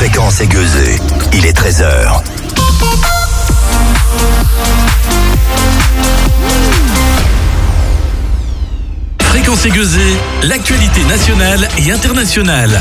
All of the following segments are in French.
Fréquence Aiguezée, il est 13h. Fréquence Aiguezée, l'actualité nationale et internationale.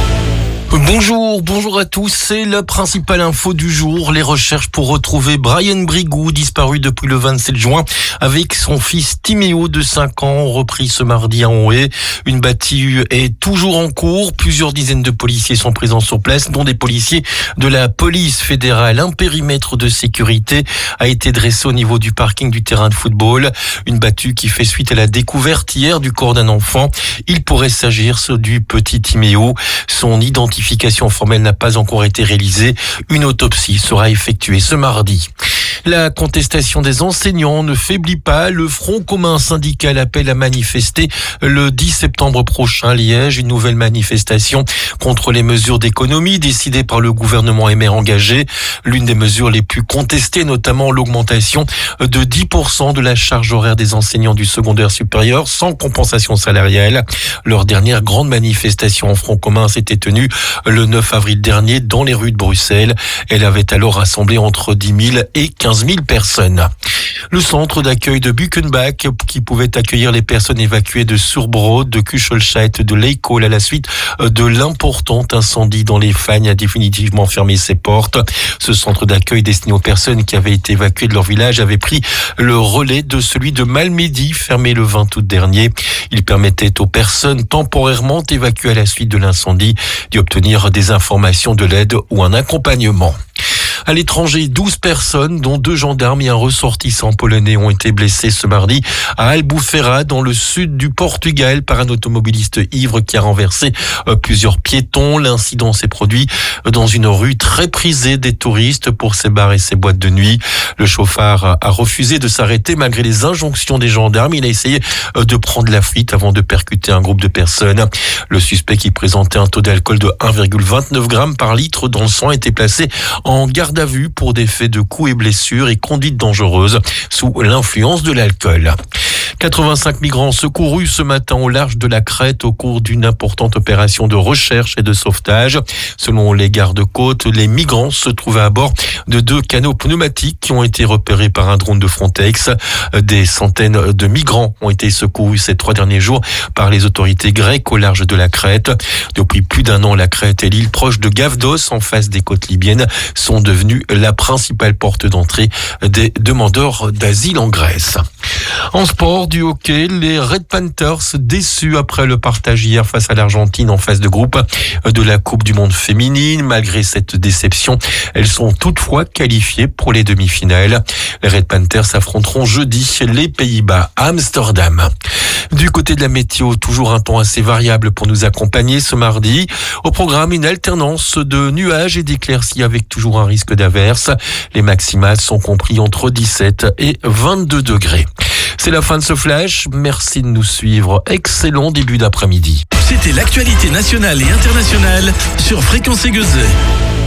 Bonjour à tous, c'est la principale info du jour. Les recherches pour retrouver Brian Brigou, disparu depuis le 27 juin, avec son fils Timéo de 5 ans, ont repris ce mardi à Onhé. Une battue est toujours en cours. Plusieurs dizaines de policiers sont présents sur place, dont des policiers de la police fédérale. Un périmètre de sécurité a été dressé au niveau du parking du terrain de football. Une battue qui fait suite à la découverte hier du corps d'un enfant. Il pourrait s'agir du petit Timéo. Son identification formelle n'a pas encore été réalisée. Une autopsie sera effectuée ce mardi. La contestation des enseignants ne faiblit pas. Le Front commun syndical appelle à manifester le 10 septembre prochain à Liège. Une nouvelle manifestation contre les mesures d'économie décidées par le gouvernement et maires engagés. L'une des mesures les plus contestées, notamment l'augmentation de 10% de la charge horaire des enseignants du secondaire supérieur sans compensation salariale. Leur dernière grande manifestation en Front commun s'était tenue le 9 avril dernier dans les rues de Bruxelles. Elle avait alors rassemblé entre 10 000 et 15 000 personnes. Le centre d'accueil de Buchenbach, qui pouvait accueillir les personnes évacuées de Surbrod, de Kuchelscheid, de Leikol à la suite de l'important incendie dans les Fagnes, a définitivement fermé ses portes. Ce centre d'accueil destiné aux personnes qui avaient été évacuées de leur village avait pris le relais de celui de Malmedy, fermé le 20 août dernier. Il permettait aux personnes temporairement évacuées à la suite de l'incendie d'y obtenir des informations, de l'aide ou un accompagnement. À l'étranger, 12 personnes, dont 2 gendarmes et un ressortissant polonais, ont été blessés ce mardi à Albufeira, dans le sud du Portugal, par un automobiliste ivre qui a renversé plusieurs piétons. L'incident s'est produit dans une rue très prisée des touristes pour ses bars et ses boîtes de nuit. Le chauffard a refusé de s'arrêter malgré les injonctions des gendarmes. Il a essayé de prendre la fuite avant de percuter un groupe de personnes. Le suspect, qui présentait un taux d'alcool de 1,29 grammes par litre dans le sang, a été placé en garde à vue pour des faits de coups et blessures et conduite dangereuse sous l'influence de l'alcool. 85 migrants secourus ce matin au large de la Crète au cours d'une importante opération de recherche et de sauvetage. Selon les gardes-côtes, les migrants se trouvaient à bord de 2 canots pneumatiques qui ont été repérés par un drone de Frontex. Des centaines de migrants ont été secourus ces 3 derniers jours par les autorités grecques au large de la Crète. Depuis plus d'1 an, la Crète et l'île proche de Gavdos, en face des côtes libyennes, sont devenues la principale porte d'entrée des demandeurs d'asile en Grèce. En sport, du hockey, les Red Panthers déçus après le partage hier face à l'Argentine en phase de groupe de la Coupe du Monde féminine. Malgré cette déception, elles sont toutefois qualifiées pour les demi-finales. Les Red Panthers affronteront jeudi les Pays-Bas à Amsterdam. Du côté de la météo, toujours un temps assez variable pour nous accompagner ce mardi. Au programme, une alternance de nuages et d'éclaircies avec toujours un risque d'averse. Les maximales sont compris entre 17 et 22 degrés. C'est la fin de ce flash. Merci de nous suivre. Excellent début d'après-midi. C'était l'actualité nationale et internationale sur Fréquence Aiguezée.